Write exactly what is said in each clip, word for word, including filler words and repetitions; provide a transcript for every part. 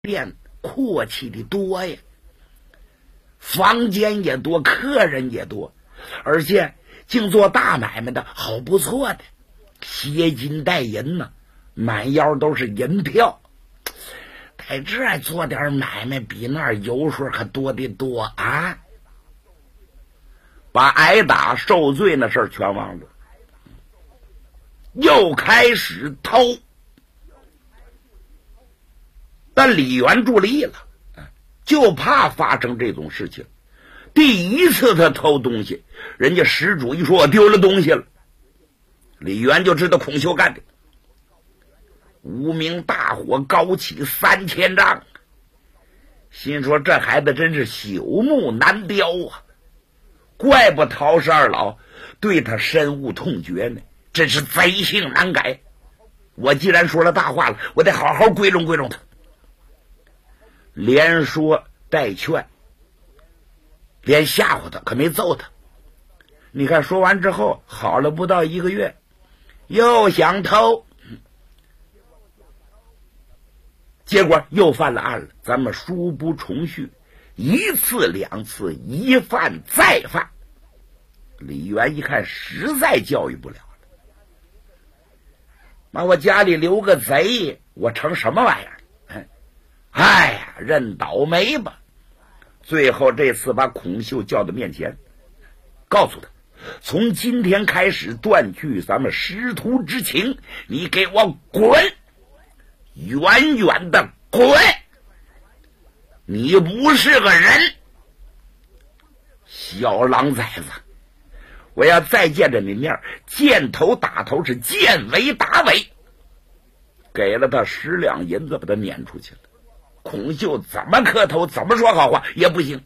店阔气的多呀，房间也多，客人也多，而且净做大买卖的好不错的，携金带银呢、啊，满腰都是银票。在这儿做点买卖比那儿油水可多得多啊！把挨打受罪那事儿全忘了，又开始偷。但李元注意了，就怕发生这种事情。第一次他偷东西，人家失主一说我丢了东西了，李元就知道孔秀干的。无名大火高起三千丈，心说这孩子真是朽木难雕啊，怪不陶氏二老对他深恶痛绝呢，真是贼性难改。我既然说了大话了，我得好好归拢归拢他。连说带劝，连吓唬他，可没揍他。你看说完之后好了不到一个月，又想偷，结果又犯了案了。咱们书不重叙，一次两次，一犯再犯。李元一看实在教育不了了，那我家里留个贼，我成什么玩意儿？哎呀，认倒霉吧。最后这次把孔秀叫到面前，告诉他，从今天开始断去咱们师徒之情，你给我滚，远远的滚，你不是个人，小狼崽子，我要再见着你面，见头打头，是见尾打尾。给了他十两银子，把他撵出去了。孔秀怎么磕头，怎么说好话也不行。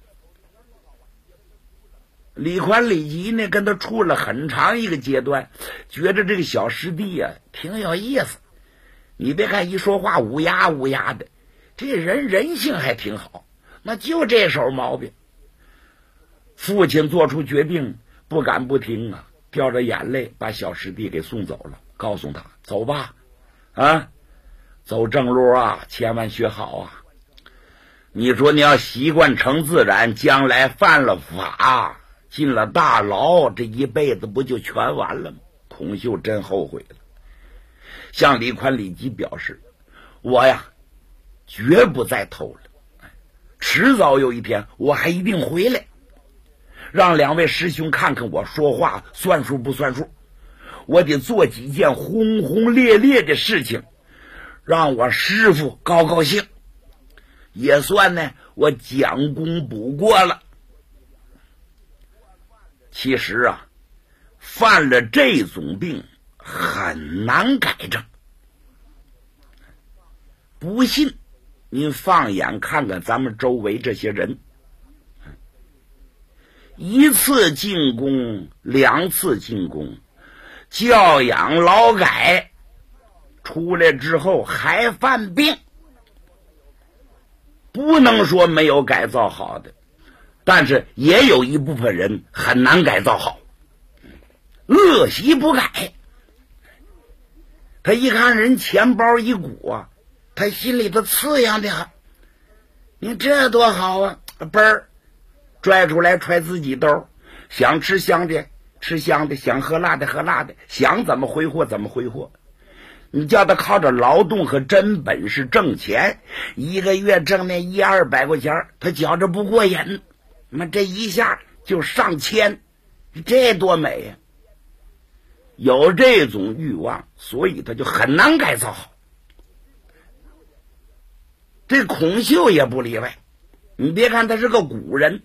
李宽李吉呢，跟他处了很长一个阶段，觉得这个小师弟啊挺有意思。你别看一说话乌鸦乌鸦的，这人人性还挺好，那就这手毛病。父亲做出决定，不敢不听啊，掉着眼泪把小师弟给送走了，告诉他走吧，啊。走正路啊，千万学好啊！你说你要习惯成自然，将来犯了法，进了大牢，这一辈子不就全完了吗？孔秀真后悔了，向李宽李吉表示，我呀绝不再偷了，迟早有一天我还一定回来，让两位师兄看看我说话算数不算数，我得做几件轰轰烈烈的事情，让我师父高高兴，也算呢我将功补过了。其实啊，犯了这种病很难改正。不信您放眼看看咱们周围这些人，一次进宫，两次进宫，教养劳改，出来之后还犯病。不能说没有改造好的，但是也有一部分人很难改造好，恶习不改。他一看人钱包一鼓啊，他心里头刺痒的很。你这多好啊，嘣儿拽出来揣自己兜，想吃香的吃香的，想喝辣的喝辣的，想怎么挥霍怎么挥霍。你叫他靠着劳动和真本事挣钱，一个月挣那一二百块钱，他觉着不过瘾，那这一下就上千，这多美呀！有这种欲望，所以他就很难改造好。这孔秀也不例外，你别看他是个古人，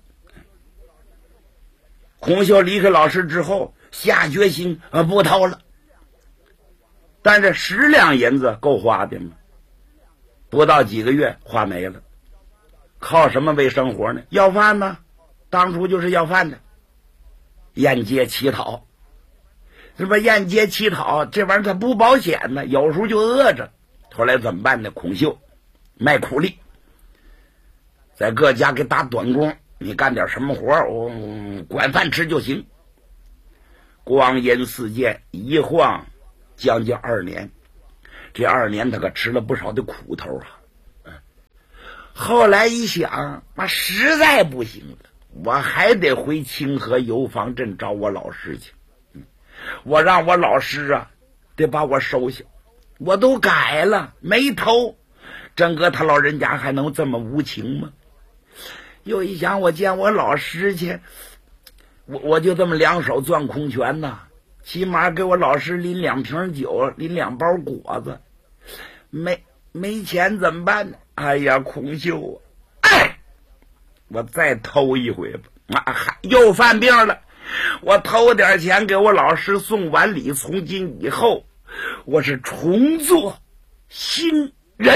孔秀离开老师之后下决心啊不偷了。但是十两银子够花的吗？不到几个月花没了。靠什么为生活呢？要饭呢，当初就是要饭的，沿街乞讨。什么沿街乞讨这玩意儿它不保险呢，有时候就饿着。后来怎么办呢？孔秀卖苦力，在各家给打短工，你干点什么活我、哦、管饭吃就行。光阴似箭，一晃将近二年，这二年他可吃了不少的苦头啊！ 后来一想，妈实在不行了，我还得回清河油坊镇找我老师去。我让我老师啊，得把我收下。我都改了，没偷。真哥他老人家还能这么无情吗？又一想，我见我老师去，我我就这么两手攥空拳呐，起码给我老师拎两瓶酒，拎两包果子。没没钱怎么办呢？哎呀，孔秀啊！哎，我再偷一回吧。啊，又犯病了。我偷点钱给我老师送完礼，从今以后我是重做新